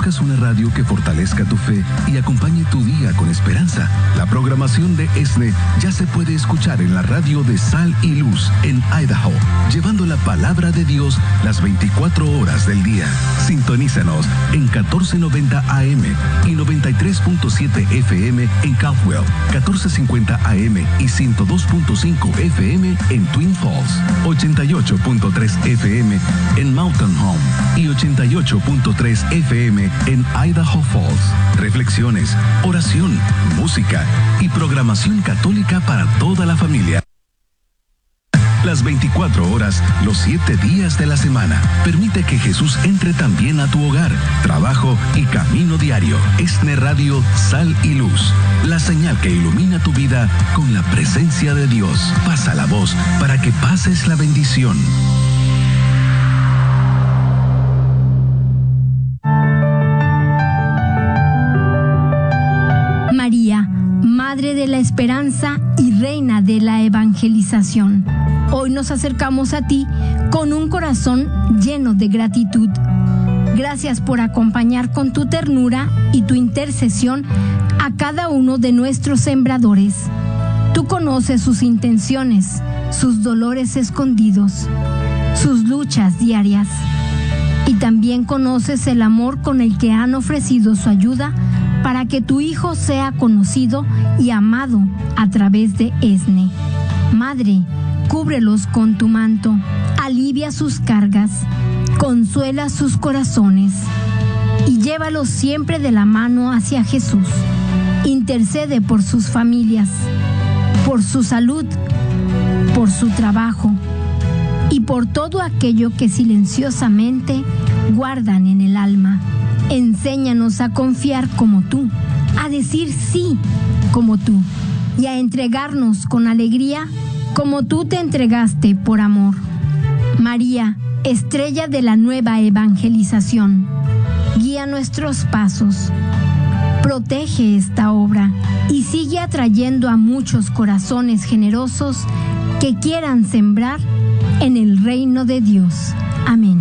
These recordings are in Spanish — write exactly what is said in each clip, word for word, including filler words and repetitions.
¿Buscas una radio que fortalezca tu fe y acompañe tu día con esperanza? La programación de ESNE ya se puede escuchar en la radio de Sal y Luz en Idaho, llevando la palabra de Dios las veinticuatro horas del día. Sintonízanos en catorce noventa A M y noventa y tres punto siete F M en Caldwell, catorce cincuenta A M y ciento dos punto cinco F M en Twin Falls, ochenta y ocho punto tres F M en Mountain Home y ochenta y ocho punto tres F M en Idaho Falls. Reflexiones, oración, música y programación católica para toda la familia. Las veinticuatro horas, los siete días de la semana. Permite que Jesús entre también a tu hogar, trabajo y camino diario. ESNE Radio, Sal y Luz. La señal que ilumina tu vida con la presencia de Dios. Pasa la voz para que pases la bendición. María, Madre de la Esperanza y Reina de la Evangelización. Hoy nos acercamos a ti con un corazón lleno de gratitud. Gracias por acompañar con tu ternura y tu intercesión a cada uno de nuestros sembradores. Tú conoces sus intenciones, sus dolores escondidos, sus luchas diarias. Y también conoces el amor con el que han ofrecido su ayuda para que tu Hijo sea conocido y amado a través de ESNE. Madre, cúbrelos con tu manto, alivia sus cargas, consuela sus corazones y llévalos siempre de la mano hacia Jesús. Intercede por sus familias, por su salud, por su trabajo y por todo aquello que silenciosamente guardan en el alma. Enséñanos a confiar como tú, a decir sí como tú y a entregarnos con alegría como tú te entregaste por amor. María, estrella de la nueva evangelización, guía nuestros pasos, protege esta obra y sigue atrayendo a muchos corazones generosos que quieran sembrar en el reino de Dios. Amén.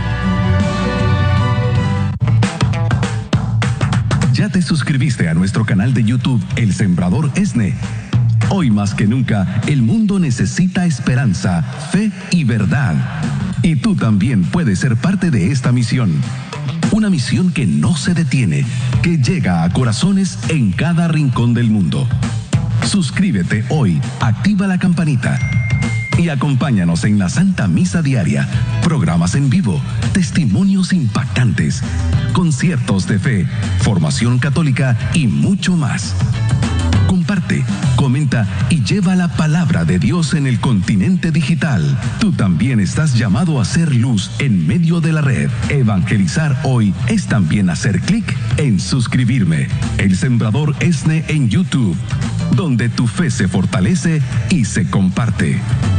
¿Ya te suscribiste a nuestro canal de YouTube El Sembrador ESNE? Hoy más que nunca, el mundo necesita esperanza, fe y verdad. Y tú también puedes ser parte de esta misión. Una misión que no se detiene, que llega a corazones en cada rincón del mundo. Suscríbete hoy, activa la campanita y acompáñanos en la Santa Misa Diaria, programas en vivo, testimonios impactantes, conciertos de fe, formación católica y mucho más. Comparte, comenta y lleva la palabra de Dios en el continente digital. Tú también estás llamado a ser luz en medio de la red. Evangelizar hoy es también hacer clic en suscribirme. El Sembrador ESNE en YouTube, donde tu fe se fortalece y se comparte.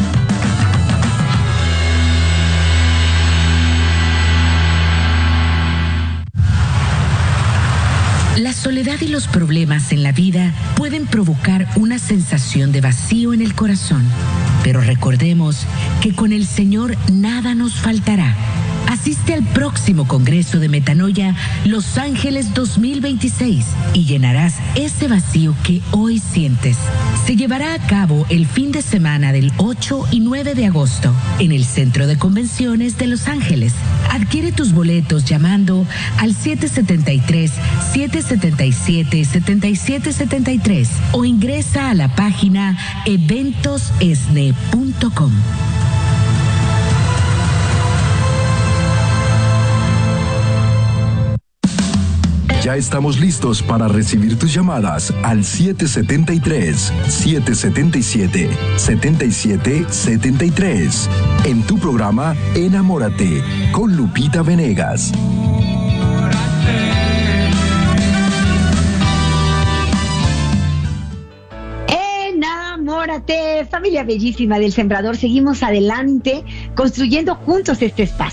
La soledad y los problemas en la vida pueden provocar una sensación de vacío en el corazón, pero recordemos que con el Señor nada nos faltará. Asiste al próximo Congreso de Metanoia Los Ángeles dos mil veintiséis y llenarás ese vacío que hoy sientes. Se llevará a cabo el fin de semana del ocho y nueve de agosto en el Centro de Convenciones de Los Ángeles. Adquiere tus boletos llamando al siete siete tres, siete siete siete, siete siete siete tres o ingresa a la página eventos esne punto com. Ya estamos listos para recibir tus llamadas al siete siete tres, siete siete siete, siete siete siete tres en tu programa Enamórate con Lupita Venegas. Enamórate, familia bellísima del Sembrador. Seguimos adelante construyendo juntos este espacio.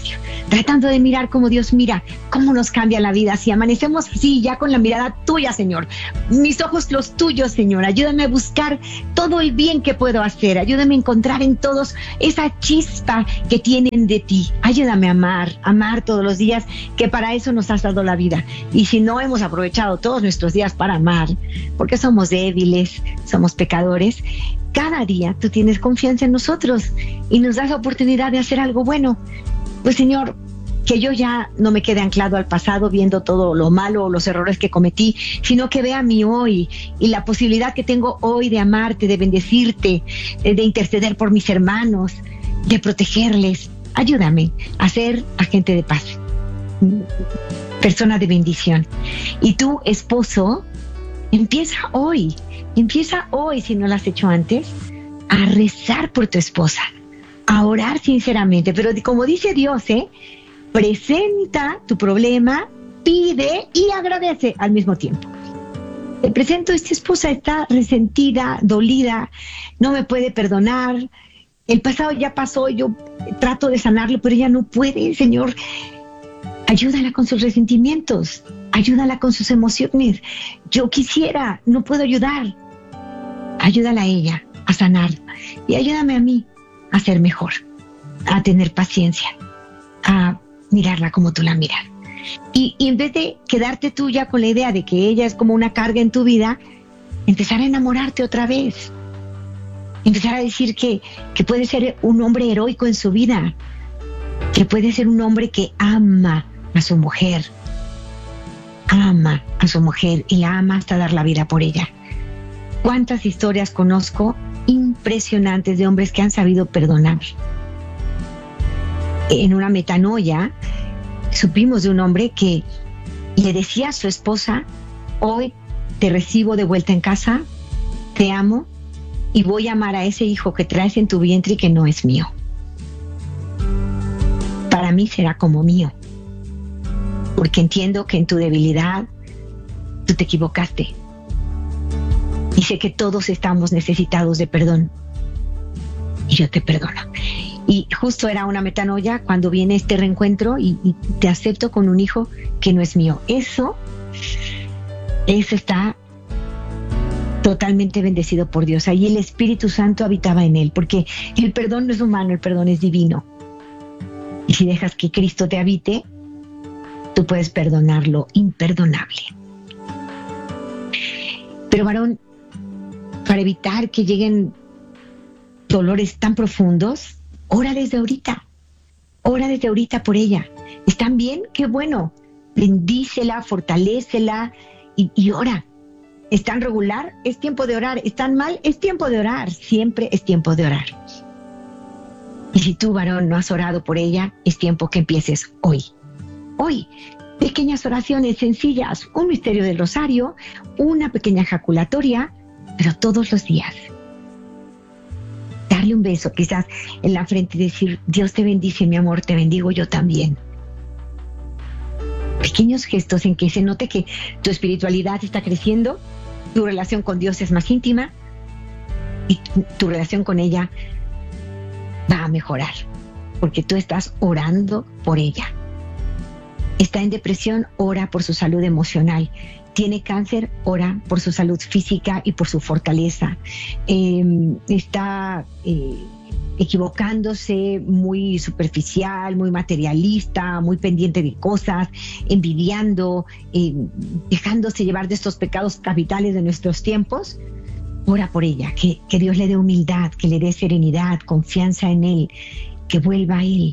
tratando de mirar como Dios mira, cómo nos cambia la vida. Si amanecemos así, ya con la mirada tuya, Señor, mis ojos los tuyos, Señor, ayúdame a buscar todo el bien que puedo hacer, ayúdame a encontrar en todos esa chispa que tienen de ti, ayúdame a amar, amar todos los días, que para eso nos has dado la vida. Y si no hemos aprovechado todos nuestros días para amar, porque somos débiles, somos pecadores, cada día tú tienes confianza en nosotros y nos das la oportunidad de hacer algo bueno. Pues, Señor, que yo ya no me quede anclado al pasado viendo todo lo malo o los errores que cometí, sino que vea mi hoy y la posibilidad que tengo hoy de amarte, de bendecirte, de interceder por mis hermanos, de protegerles. Ayúdame a ser agente de paz, persona de bendición. Y tú, esposo, empieza hoy, empieza hoy, si no lo has hecho antes, a rezar por tu esposa, a orar sinceramente, pero como dice Dios, ¿eh? Presenta tu problema, pide y agradece al mismo tiempo. Te presento, esta esposa está resentida, dolida, no me puede perdonar, el pasado ya pasó, yo trato de sanarlo, pero ella no puede. Señor, ayúdala con sus resentimientos, ayúdala con sus emociones. Yo quisiera, no puedo ayudar. Ayúdala a ella a sanar y ayúdame a mí a ser mejor, a tener paciencia, a mirarla como tú la miras. Y, y en vez de quedarte tú ya con la idea de que ella es como una carga en tu vida, empezar a enamorarte otra vez. Empezar a decir que, que puede ser un hombre heroico en su vida, que puede ser un hombre que ama a su mujer, ama a su mujer y la ama hasta dar la vida por ella. ¿Cuántas historias conozco impresionantes de hombres que han sabido perdonar? En una metanoia supimos de un hombre que le decía a su esposa: hoy te recibo de vuelta en casa, te amo y voy a amar a ese hijo que traes en tu vientre y que no es mío. Para mí será como mío, porque entiendo que en tu debilidad tú te equivocaste. Y sé que todos estamos necesitados de perdón. Y yo te perdono. Y justo era una metanoia cuando viene este reencuentro y, y te acepto con un hijo que no es mío. Eso, eso está totalmente bendecido por Dios. Ahí el Espíritu Santo habitaba en él, porque el perdón no es humano, el perdón es divino. Y si dejas que Cristo te habite, tú puedes perdonar lo imperdonable. Pero, varón, para evitar que lleguen dolores tan profundos, ora desde ahorita. Ora desde ahorita por ella. ¿Están bien? ¡Qué bueno! Bendícela, fortalécela y, y ora. ¿Están regular? Es tiempo de orar. ¿Están mal? Es tiempo de orar. Siempre es tiempo de orar. Y si tú, varón, no has orado por ella, es tiempo que empieces hoy. Hoy. Pequeñas oraciones sencillas, un misterio del rosario, una pequeña ejaculatoria, pero todos los días. Darle un beso, quizás en la frente, y decir: Dios te bendice, mi amor, te bendigo yo también. Pequeños gestos en que se note que tu espiritualidad está creciendo, tu relación con Dios es más íntima y tu, tu relación con ella va a mejorar, porque tú estás orando por ella. Está en depresión, ora por su salud emocional. Tiene cáncer, ora por su salud física y por su fortaleza. Eh, está eh, equivocándose, muy superficial, muy materialista, muy pendiente de cosas, envidiando, eh, dejándose llevar de estos pecados capitales de nuestros tiempos. Ora por ella, que, que Dios le dé humildad, que le dé serenidad, confianza en Él, que vuelva a Él.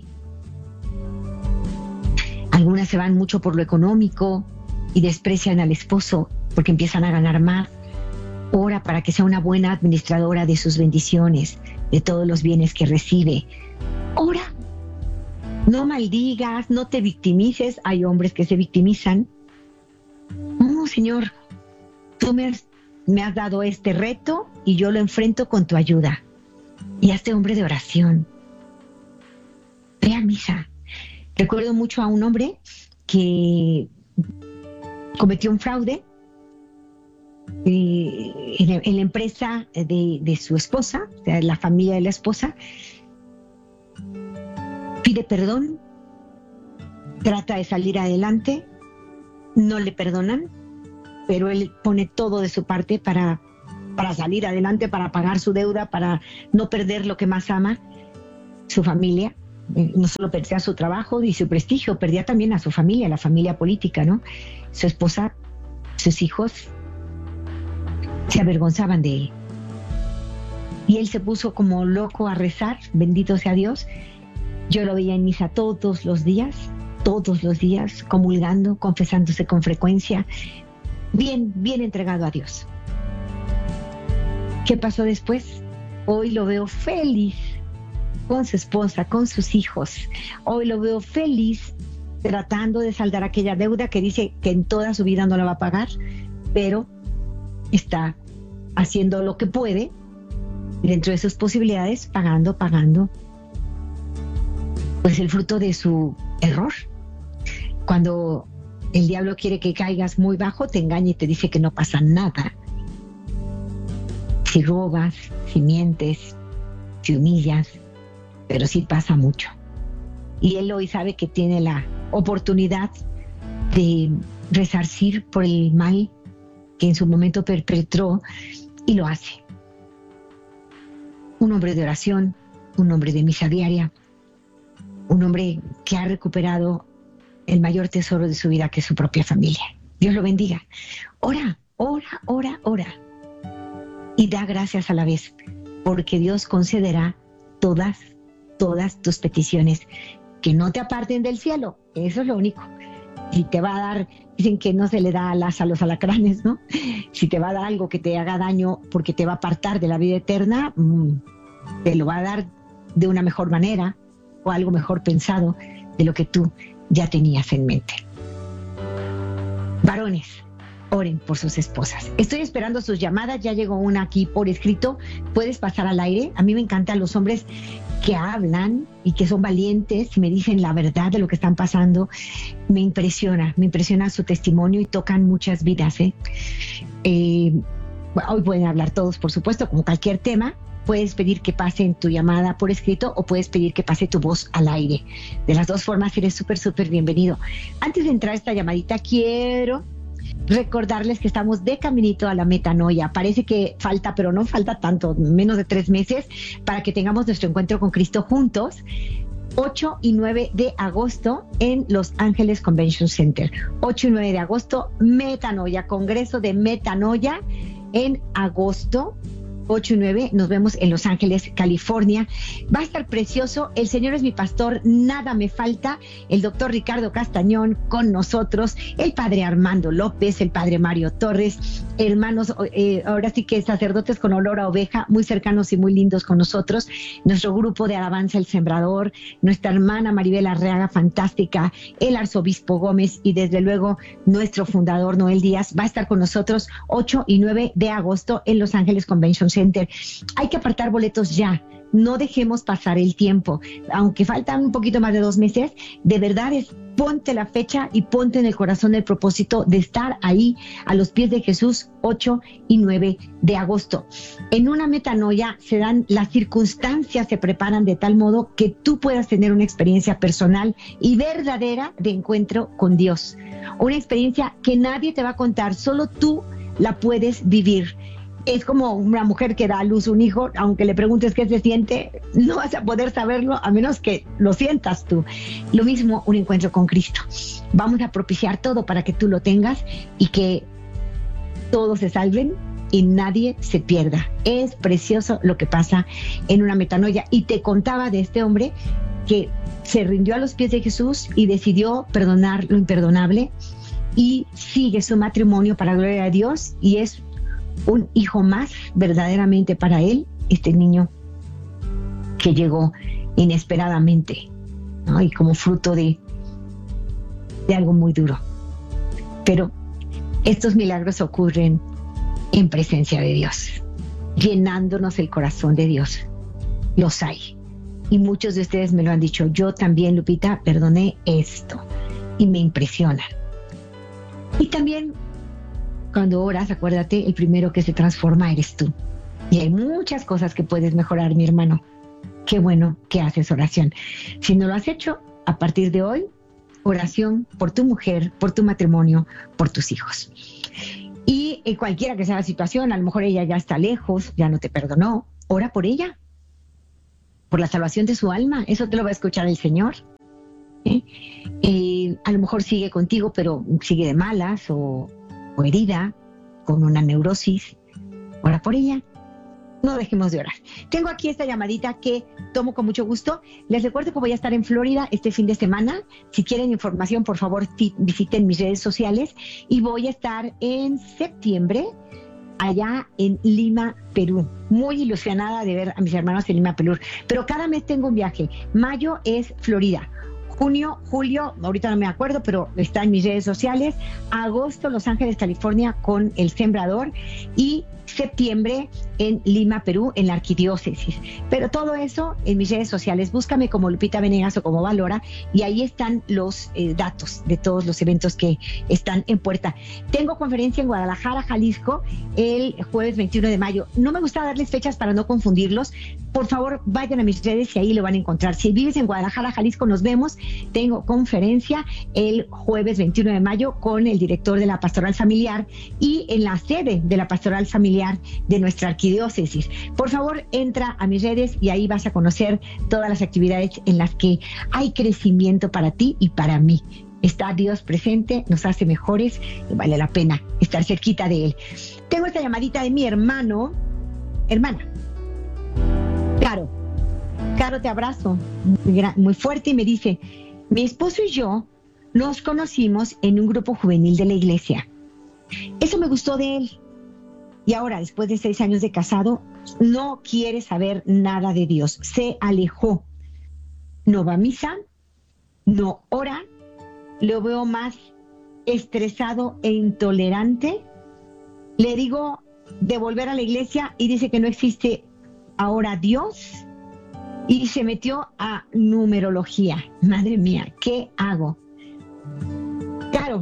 Algunas se van mucho por lo económico y desprecian al esposo porque empiezan a ganar más. Ora para que sea una buena administradora de sus bendiciones, de todos los bienes que recibe. Ora. No maldigas, no te victimices. Hay hombres que se victimizan. No, Señor, tú me has, me has dado este reto y yo lo enfrento con tu ayuda. Y hazte hombre de oración. Ve a misa. Recuerdo mucho a un hombre que cometió un fraude eh, en, en la empresa de, de su esposa, o sea, la familia de la esposa. Pide perdón, trata de salir adelante, no le perdonan, pero él pone todo de su parte para, para salir adelante, para pagar su deuda, para no perder lo que más ama, su familia. No solo perdía su trabajo y su prestigio, perdía también a su familia, la familia política, ¿no? Su esposa, sus hijos se avergonzaban de él. Y él se puso como loco a rezar, bendito sea Dios. Yo lo veía en misa todos los días, todos los días, comulgando, confesándose con frecuencia, bien, bien entregado a Dios. ¿Qué pasó después? Hoy lo veo feliz con su esposa, con sus hijos. Hoy lo veo feliz tratando de saldar aquella deuda que dice que en toda su vida no la va a pagar, pero está haciendo lo que puede dentro de sus posibilidades, pagando, pagando, pues el fruto de su error. Cuando el diablo quiere que caigas muy bajo, te engaña y te dice que no pasa nada. Si robas, si mientes, si humillas, pero sí pasa mucho. Y él hoy sabe que tiene la oportunidad de resarcir por el mal que en su momento perpetró, y lo hace. Un hombre de oración, un hombre de misa diaria, un hombre que ha recuperado el mayor tesoro de su vida, que es su propia familia. Dios lo bendiga. Ora, ora, ora, ora. Y da gracias a la vez, porque Dios concederá todas todas tus peticiones, que no te aparten del cielo. Eso es lo único. Si te va a dar, dicen que no se le da alas a los alacranes, ¿no? Si te va a dar algo que te haga daño porque te va a apartar de la vida eterna, mmm, te lo va a dar de una mejor manera o algo mejor pensado de lo que tú ya tenías en mente. Varones, oren por sus esposas. Estoy esperando sus llamadas, ya llegó una aquí por escrito. Puedes pasar al aire. A mí me encantan los hombres que hablan y que son valientes y me dicen la verdad de lo que están pasando. Me impresiona, me impresiona su testimonio y tocan muchas vidas, ¿eh? Eh, hoy pueden hablar todos, por supuesto, como cualquier tema. Puedes pedir que pase en tu llamada por escrito o puedes pedir que pase tu voz al aire. De las dos formas eres súper, súper bienvenido. Antes de entrar a esta llamadita, quiero recordarles que estamos de caminito a la metanoia. Parece que falta, pero no falta tanto, menos de tres meses para que tengamos nuestro encuentro con Cristo juntos. ocho y nueve de agosto en Los Ángeles Convention Center. ocho y nueve de agosto, Metanoia, Congreso de Metanoia en agosto. ocho y nueve, nos vemos en Los Ángeles, California. Va a estar precioso. El Señor es mi pastor, nada me falta. El doctor Ricardo Castañón con nosotros, el padre Armando López, el padre Mario Torres, hermanos, eh, ahora sí que sacerdotes con olor a oveja, muy cercanos y muy lindos con nosotros. Nuestro grupo de alabanza, El Sembrador, nuestra hermana Maribel Arreaga, fantástica, el arzobispo Gómez y desde luego nuestro fundador Noel Díaz va a estar con nosotros ocho y nueve de agosto en Los Ángeles Convention Center. Hay que apartar boletos ya. No dejemos pasar el tiempo. Aunque faltan un poquito más de dos meses, de verdad es ponte la fecha y ponte en el corazón el propósito de estar ahí a los pies de Jesús ocho y nueve de agosto. En una metanoia se dan las circunstancias, se preparan de tal modo que tú puedas tener una experiencia personal y verdadera de encuentro con Dios. Una experiencia que nadie te va a contar, solo tú la puedes vivir. Es como una mujer que da a luz un hijo, aunque le preguntes qué se siente, no vas a poder saberlo a menos que lo sientas tú. Lo mismo un encuentro con Cristo. Vamos a propiciar todo para que tú lo tengas y que todos se salven y nadie se pierda. Es precioso lo que pasa en una metanoia. Y te contaba de este hombre que se rindió a los pies de Jesús y decidió perdonar lo imperdonable y sigue su matrimonio para gloria de Dios y es un hijo más verdaderamente para él, este niño que llegó inesperadamente, ¿no? Y como fruto de, de algo muy duro. Pero estos milagros ocurren en presencia de Dios, llenándonos el corazón de Dios. Los hay. Y muchos de ustedes me lo han dicho. Yo también, Lupita, perdoné esto. Y me impresiona. Y también cuando oras, acuérdate, el primero que se transforma eres tú. Y hay muchas cosas que puedes mejorar, mi hermano. Qué bueno que haces oración. Si no lo has hecho, a partir de hoy, oración por tu mujer, por tu matrimonio, por tus hijos. Y eh, cualquiera que sea la situación, a lo mejor ella ya está lejos, ya no te perdonó, ora por ella, por la salvación de su alma, eso te lo va a escuchar el Señor. ¿Eh? Eh, a lo mejor sigue contigo, pero sigue de malas o, o herida, con una neurosis, ora por ella. No dejemos de orar. Tengo aquí esta llamadita que tomo con mucho gusto. Les recuerdo que voy a estar en Florida este fin de semana. Si quieren información, por favor, visiten mis redes sociales. Y voy a estar en septiembre allá en Lima, Perú. Muy ilusionada de ver a mis hermanos en Lima, Perú. Pero cada mes tengo un viaje. Mayo es Florida. Junio, julio, ahorita no me acuerdo, pero está en mis redes sociales. Agosto, Los Ángeles, California, con El Sembrador. Y septiembre en Lima, Perú, en la arquidiócesis. Pero todo eso en mis redes sociales. Búscame como Lupita Venegas o como Valora y ahí están los eh, datos de todos los eventos que están en puerta. Tengo conferencia en Guadalajara, Jalisco, el jueves veintiuno de mayo. No me gusta darles fechas para no confundirlos. Por favor, vayan a mis redes y ahí lo van a encontrar. Si vives en Guadalajara, Jalisco, nos vemos. Tengo conferencia el jueves veintiuno de mayo con el director de la Pastoral Familiar y en la sede de la Pastoral Familiar de nuestra arquidiócesis. Por favor, entra a mis redes y ahí vas a conocer todas las actividades en las que hay crecimiento para ti y para mí. Está Dios presente, nos hace mejores y vale la pena estar cerquita de Él. Tengo esta llamadita de mi hermano, hermana, Caro. Caro, te abrazo muy, muy fuerte y me dice, mi esposo y yo nos conocimos en un grupo juvenil de la iglesia. Eso me gustó de él. Y ahora, después de seis años de casado, no quiere saber nada de Dios. Se alejó. No va a misa, no ora, lo veo más estresado e intolerante. Le digo de volver a la iglesia y dice que no existe ahora Dios. Y se metió a numerología. Madre mía, ¿qué hago? Claro.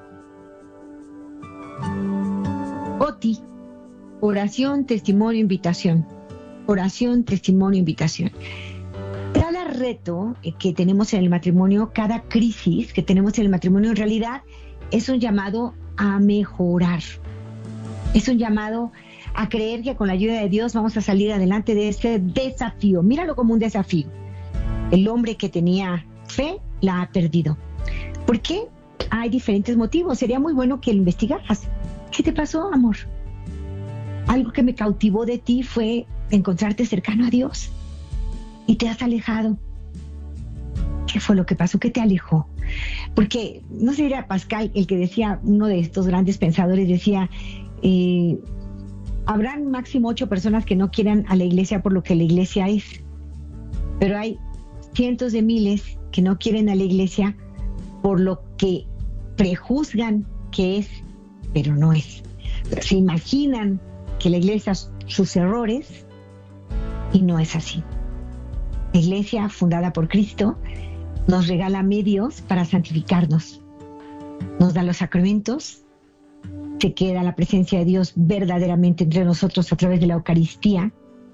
Oti. Oración, testimonio, invitación. Oración, testimonio, invitación. Cada reto que tenemos en el matrimonio, cada crisis que tenemos en el matrimonio, en realidad es un llamado a mejorar. Es un llamado a creer que con la ayuda de Dios vamos a salir adelante de ese desafío. Míralo como un desafío. El hombre que tenía fe la ha perdido. ¿Por qué? Hay diferentes motivos. Sería muy bueno que lo investigaras. ¿Qué te pasó, amor? Algo que me cautivó de ti fue encontrarte cercano a Dios y te has alejado. ¿Qué fue lo que pasó? ¿Qué te alejó? Porque, no sé, era Pascal el que decía, uno de estos grandes pensadores decía, eh, habrán máximo ocho personas que no quieran a la iglesia por lo que la iglesia es, pero hay cientos de miles que no quieren a la iglesia por lo que prejuzgan que es, pero no es. Se imaginan que la iglesia sus errores y no es así. La iglesia fundada por Cristo nos regala medios para santificarnos, nos da los sacramentos, se queda la presencia de Dios verdaderamente entre nosotros a través de la Eucaristía,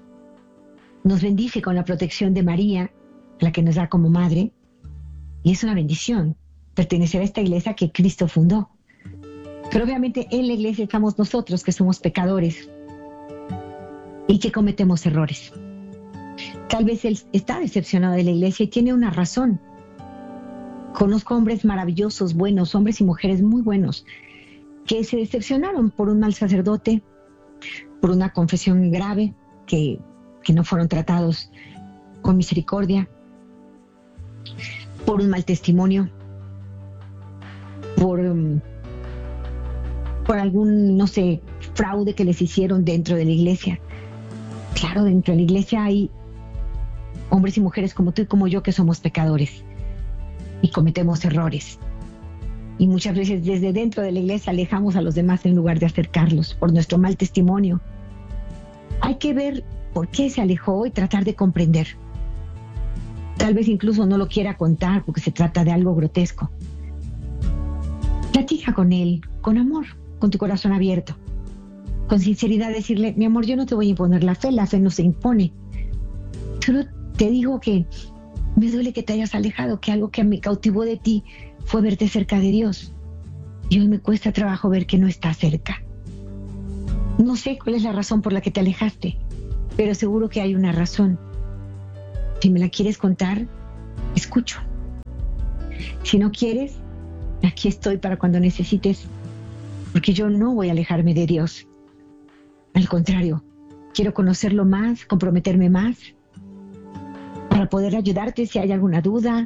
nos bendice con la protección de María, la que nos da como madre, y es una bendición pertenecer a esta iglesia que Cristo fundó. Pero obviamente en la iglesia estamos nosotros que somos pecadores y que cometemos errores. Tal vez él está decepcionado de la iglesia y tiene una razón. Conozco hombres maravillosos, buenos, hombres y mujeres muy buenos, que se decepcionaron por un mal sacerdote, por una confesión grave, que, que no fueron tratados con misericordia, por un mal testimonio, por... Um, por algún, no sé, fraude que les hicieron dentro de la iglesia. Claro, dentro de la iglesia hay hombres y mujeres como tú y como yo que somos pecadores y cometemos errores. Y muchas veces desde dentro de la iglesia alejamos a los demás en lugar de acercarlos por nuestro mal testimonio. Hay que ver por qué se alejó y tratar de comprender. Tal vez incluso no lo quiera contar porque se trata de algo grotesco. Platica con él, con amor, con tu corazón abierto, con sinceridad decirle, mi amor, yo no te voy a imponer la fe, la fe no se impone. Solo te digo que Me duele que te hayas alejado, que algo que me cautivó de ti fue verte cerca de Dios. Y hoy me cuesta trabajo ver que no estás cerca. No sé cuál es la razón por la que te alejaste, pero seguro que hay una razón. Si me la quieres contar, escucho. Si no quieres, aquí estoy para cuando necesites, porque yo no voy a alejarme de Dios. Al contrario, quiero conocerlo más, comprometerme más, para poder ayudarte si hay alguna duda,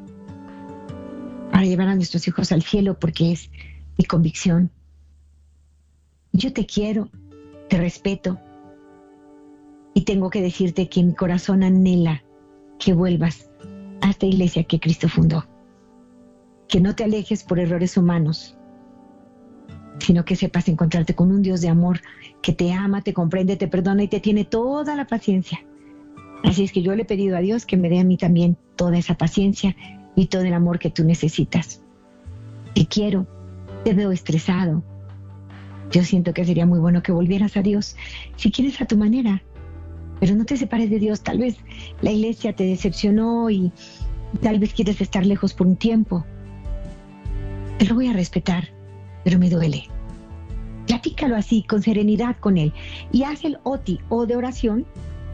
para llevar a nuestros hijos al cielo, porque es mi convicción. Yo te quiero, te respeto, y tengo que decirte que mi corazón anhela que vuelvas a esta iglesia que Cristo fundó. Que no te alejes por errores humanos, sino que sepas encontrarte con un Dios de amor que te ama, te comprende, te perdona y te tiene toda la paciencia. Así es que yo le he pedido a Dios que me dé a mí también toda esa paciencia y todo el amor que tú necesitas. Te quiero, te veo estresado. Yo siento que sería muy bueno que volvieras a Dios, si quieres a tu manera, pero no te separes de Dios. Tal vez la iglesia te decepcionó y tal vez quieres estar lejos por un tiempo. Te lo voy a respetar, pero me duele. Platícalo así, con serenidad con él, y haz el O T I, o de oración.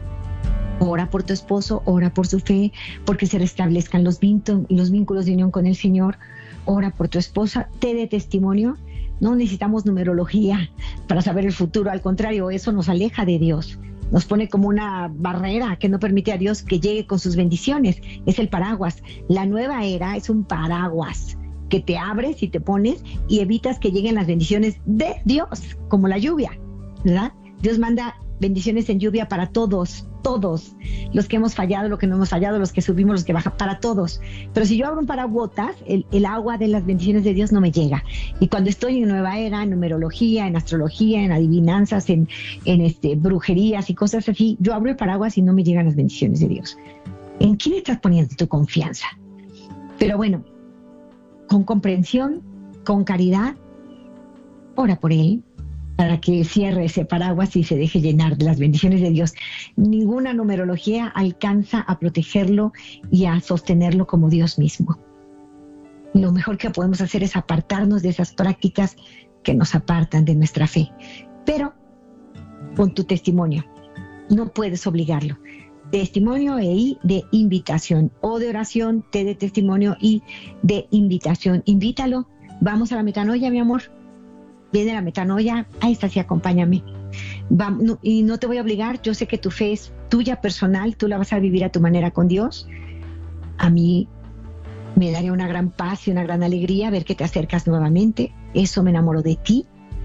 Ora por tu esposo, ora por su fe, porque se restablezcan los, vinto, los vínculos de unión con el Señor. Ora por tu esposa, te dé testimonio. No necesitamos numerología para saber el futuro, al contrario, eso nos aleja de Dios. Nos pone como una barrera que no permite a Dios que llegue con sus bendiciones. Es el paraguas. La nueva era es un paraguas que te abres y te pones y evitas que lleguen las bendiciones de Dios, como la lluvia, ¿verdad? Dios manda bendiciones en lluvia para todos, todos, los que hemos fallado, los que no hemos fallado, los que subimos, los que bajan, para todos. Pero si yo abro un paraguas, el, el agua de las bendiciones de Dios no me llega. Y cuando estoy en nueva era, en numerología, en astrología, en adivinanzas, en, en este, brujerías y cosas así, yo abro el paraguas y no me llegan las bendiciones de Dios. ¿En quién estás poniendo tu confianza? Pero bueno, con comprensión, con caridad, ora por él, para que cierre ese paraguas y se deje llenar de las bendiciones de Dios. Ninguna numerología alcanza a protegerlo y a sostenerlo como Dios mismo. Lo mejor que podemos hacer es apartarnos de esas prácticas que nos apartan de nuestra fe. Pero con tu testimonio, no puedes obligarlo. Testimonio e I de invitación, o de oración, T de testimonio, I de invitación. Invítalo, vamos a la metanoia, mi amor. Viene la metanoia, ahí está, sí, acompáñame. Vamos, no, y no te voy a obligar, yo sé que tu fe es tuya, personal, tú la vas a vivir a tu manera con Dios. A mí me daría una gran paz y una gran alegría ver que te acercas nuevamente. Eso me enamoró de ti.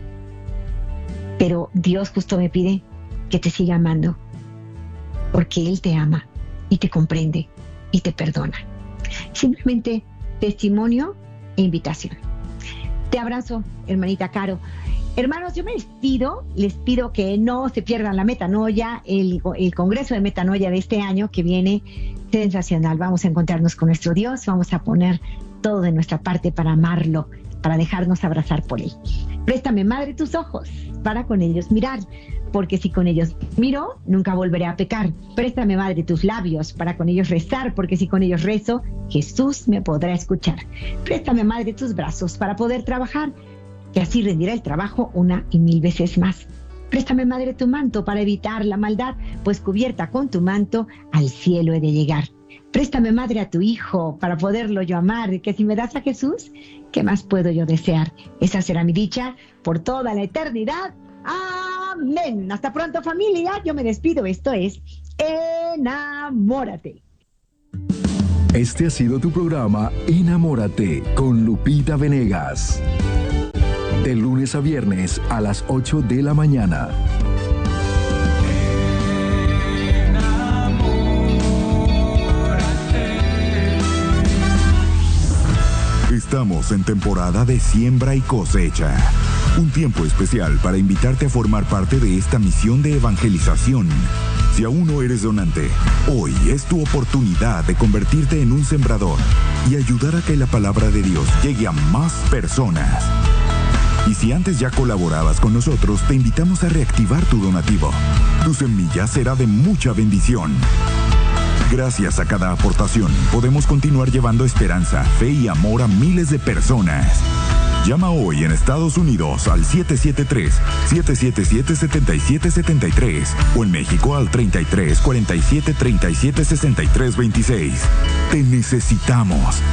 Pero Dios justo me pide que te siga amando, porque Él te ama y te comprende y te perdona. Simplemente testimonio e invitación. Te abrazo, hermanita Caro. Hermanos, yo me les pido, les pido que no se pierdan la metanoia, el, el congreso de metanoia de este año que viene sensacional. Vamos a encontrarnos con nuestro Dios, vamos a poner todo de nuestra parte para amarlo, para dejarnos abrazar por Él. Préstame, Madre, tus ojos para con ellos mirar, porque si con ellos miro, nunca volveré a pecar. Préstame, Madre, tus labios para con ellos rezar, porque si con ellos rezo, Jesús me podrá escuchar. Préstame, Madre, tus brazos para poder trabajar, que así rendirá el trabajo una y mil veces más. Préstame, Madre, tu manto para evitar la maldad, pues cubierta con tu manto, al cielo he de llegar. Préstame, Madre, a tu Hijo para poderlo yo amar, que si me das a Jesús, ¿qué más puedo yo desear? Esa será mi dicha por toda la eternidad. Amén. Hasta pronto, familia. Yo me despido. Esto es Enamórate. Este ha sido tu programa Enamórate con Lupita Venegas. De lunes a viernes a las ocho de la mañana. Estamos en temporada de siembra y cosecha. Un tiempo especial para invitarte a formar parte de esta misión de evangelización. Si aún no eres donante, hoy es tu oportunidad de convertirte en un sembrador y ayudar a que la palabra de Dios llegue a más personas. Y si antes ya colaborabas con nosotros, te invitamos a reactivar tu donativo. Tu semilla será de mucha bendición. Gracias a cada aportación, podemos continuar llevando esperanza, fe y amor a miles de personas. Llama hoy en Estados Unidos al siete siete tres, siete siete siete, siete siete siete tres o en México al treinta y tres, cuarenta y siete, treinta y siete, sesenta y tres veintiséis. Te necesitamos.